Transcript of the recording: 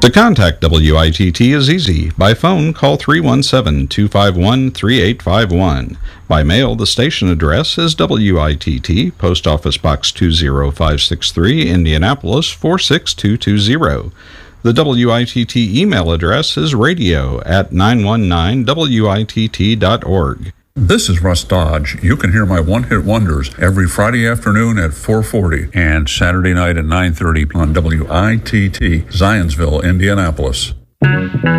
To contact WITT is easy. By phone, call 317-251-3851. By mail, the station address is WITT, Post Office Box 20563, Indianapolis 46220. The WITT email address is radio@919witt.org. This is Russ Dodge. You can hear my one-hit wonders every Friday afternoon at 4:40 and Saturday night at 9:30 on WITT, Zionsville, Indianapolis.